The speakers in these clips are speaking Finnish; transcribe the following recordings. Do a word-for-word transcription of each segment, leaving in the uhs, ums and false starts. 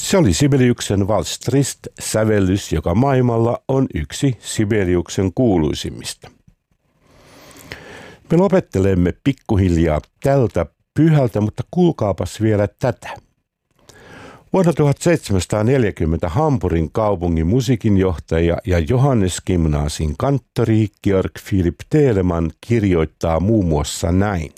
Se oli Sibeliuksen Vals Trist-sävellys, joka maailmalla on yksi Sibeliuksen kuuluisimmista. Me lopettelemme pikkuhiljaa tältä pyhältä, mutta kuulkaapas vielä tätä. Vuonna tuhatseitsemänsataaneljäkymmentä Hampurin kaupungin musiikinjohtaja ja Johannesgymnasiin kanttori Georg Philipp Telemann kirjoittaa muun muassa näin.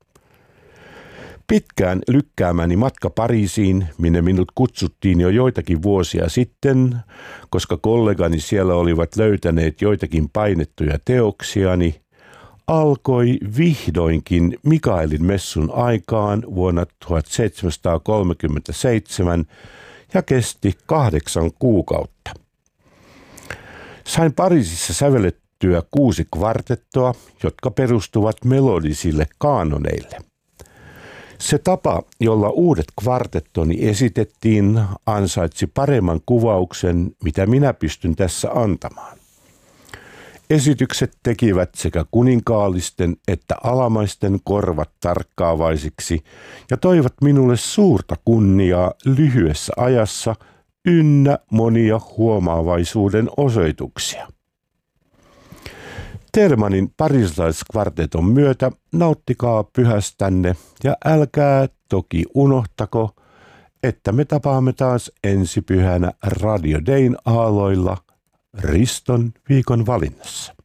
Pitkään lykkäämäni matka Pariisiin, minne minut kutsuttiin jo joitakin vuosia sitten, koska kollegani siellä olivat löytäneet joitakin painettuja teoksiani, alkoi vihdoinkin Mikaelin messun aikaan vuonna tuhatseitsemänsataakolmekymmentäseitsemän ja kesti kahdeksan kuukautta. Sain Pariisissa sävellettyä kuusi kvartettoa, jotka perustuvat melodisille kaanoneille. Se tapa, jolla uudet kvartettoni esitettiin, ansaitsi paremman kuvauksen, mitä minä pystyn tässä antamaan. Esitykset tekivät sekä kuninkaallisten että alamaisten korvat tarkkaavaisiksi ja toivat minulle suurta kunniaa lyhyessä ajassa ynnä monia huomaavaisuuden osoituksia. Telemannin parilaiskvarteton myötä nauttikaa pyhästänne ja älkää toki unohtako, että me tapaamme taas ensi pyhänä Radio Dayn aaloilla Riston viikon valinnassa.